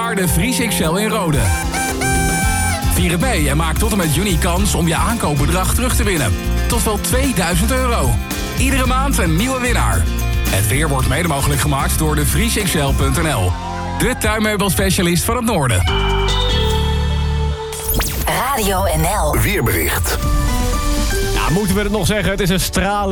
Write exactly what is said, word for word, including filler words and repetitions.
jaar de Vries X L in Rode. Vier het mee en maak tot en met juni kans om je aankoopbedrag terug te winnen. Tot wel tweeduizend euro. Iedere maand een nieuwe winnaar. Het weer wordt mede mogelijk gemaakt door de vries x l punt n l. De tuinmeubelspecialist van het noorden. Radio N L. Weerbericht. Ja, moeten we het nog zeggen? Het is een stralend